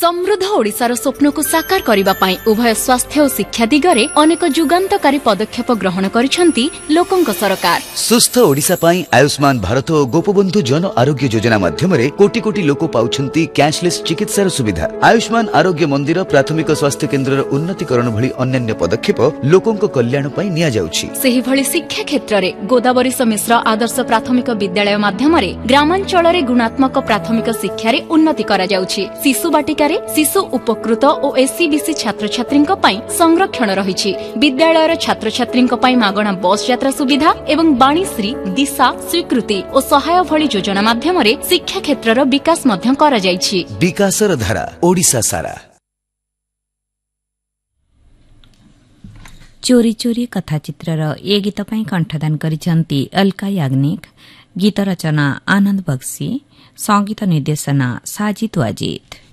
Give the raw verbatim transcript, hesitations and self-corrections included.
समृद्ध ओडिशार स्वप्नକୁ साकार କରିବା ପାଇଁ उभय स्वास्थ्य और शिक्षा दिगरे अनेक जुगान्तकारी पदक्षेप ग्रहण गरिछन्ति लोकंक सरकार। सुस्थ ओडिशा ପାଇଁ आयुष्मान भारत और गोपबंधु जन आरोग्य योजना माध्यमरे कोटी कोटी लोक पाउछन्ति कैशलेस चिकित्सार सुविधा। आयुष्मान आरोग्य मंदिर प्राथमिक स्वास्थ्य केन्द्रर उन्नतीकरण भली अन्य पदक्षेप लोकंक कल्याण ପାଇଁ निया जाउछि। सेहि भली शिक्षा क्षेत्र रे गोदावरीश मिश्र आदर्श प्राथमिक विद्यालय माध्यमरे ग्रामांचल रे गुणात्मक प्राथमिक शिक्षा रे उन्नति करा जाउछि। शिशु बाटिका शिशु उपकृत और एससीबीसी छात्र छात्री संरक्षण रही। विद्यालय छात्र छात्री मागणा बस यात्रा सुविधा एवं वाणीश्री दिशा स्वीकृति और सहाय भली योजना माध्यम शिक्षा क्षेत्र विकास विकासर धारा ओडिशा सारा। चोरी चोरी कथाचित्रर ए गीत ପାଇଁ कंठदान କରିଛନ୍ତି अलका याग्निक। गीत रचना आनंद बक्सी, संगीत निर्देशना साजिद वाजिद।